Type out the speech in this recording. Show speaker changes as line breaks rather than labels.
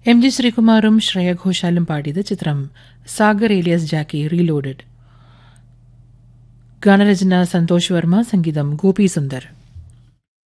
M G ശ്രീകുമാറും Shreya ഘോഷാലും പാടിയത്. ചിത്രം Sagar Elias ജാക്കി reloaded. ഗാനരചന സന്തോഷ് വർമ്മ, സംഗീതം ഗോപി സുന്ദർ.